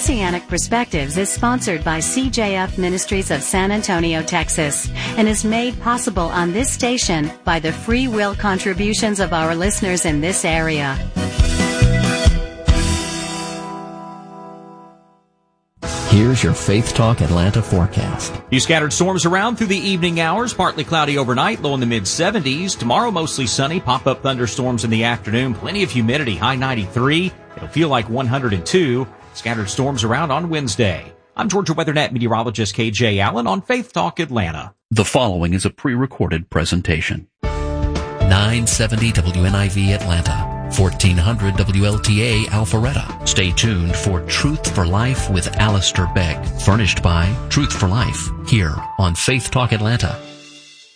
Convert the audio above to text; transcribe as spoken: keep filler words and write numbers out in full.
Messianic Perspectives is sponsored by C J F Ministries of San Antonio, Texas, and is made possible on this station by the free will contributions of our listeners in this area. Here's your Faith Talk Atlanta forecast. Few scattered storms around through the evening hours, partly cloudy overnight, low in the mid seventies. Tomorrow, mostly sunny, pop-up thunderstorms in the afternoon, plenty of humidity, high ninety-three. It'll feel like one hundred two. Scattered storms around on Wednesday. I'm Georgia WeatherNet meteorologist K J Allen on Faith Talk Atlanta. The following is a pre-recorded presentation. nine seventy W N I V Atlanta, fourteen hundred W L T A Alpharetta. Stay tuned for Truth for Life with Alistair Begg, furnished by Truth for Life, here on Faith Talk Atlanta.